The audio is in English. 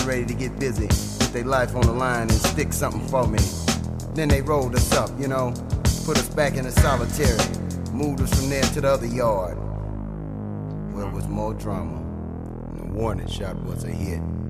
about ready to get busy, put their life on the line and stick something for me. Then they rolled us up, you know, put us back in the solitary, moved us from there to the other yard, where it was more drama, and the warning shot was a hit.